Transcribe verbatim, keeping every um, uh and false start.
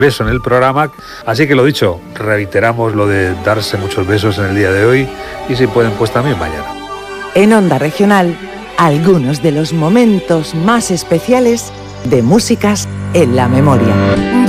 beso en el programa, así que lo dicho, reiteramos lo de darse muchos besos en el día de hoy y si pueden pues también mañana. En Onda Regional, algunos de los momentos más especiales de Músicas en la Memoria.